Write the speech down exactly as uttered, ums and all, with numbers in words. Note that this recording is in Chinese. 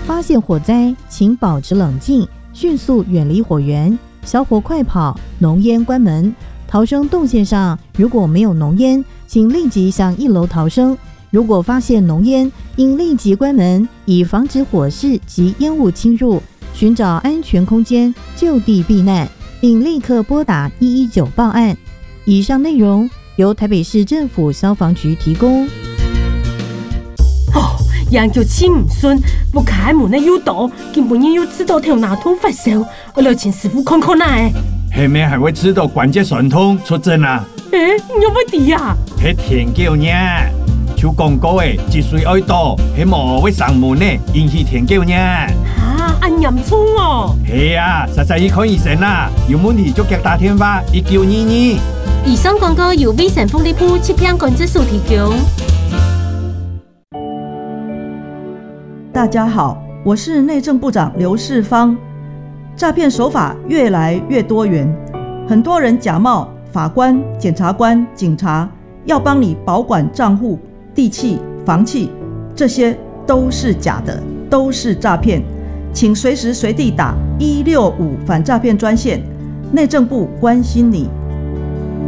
发现火灾，请保持冷静，迅速远离火源，小火快跑，浓烟关门。逃生动线上如果没有浓烟，请立即向一楼逃生。如果发现浓烟，应立即关门，以防止火势及烟雾侵入，寻找安全空间就地避难，并立刻拨打一一九报案。以上内容由台北市政府消防局提供。 哦，人叫黐唔順，不開門的要躲，根本要知道條哪通發燒，我來請師傅看看啦。 係咪還會知道關節酸痛出症啊？ 誒，有乜啲啊？ 係田狗呢，像廣告誒，積水愛多，係無會上門呢，引起田狗呢。 嚇，咁嚴重哦？ 係啊，實際去看醫生啦，有問題就給打電話一九二二。 以上廣告由威盛風力鋪七片管制署提供。 大家好，我是内政部长刘世芳。诈骗手法越来越多元，很多人假冒法官、检察官、警察，要帮你保管账户、地契、房契，这些都是假的，都是诈骗。请随时随地打一六五反诈骗专线，内政部关心你。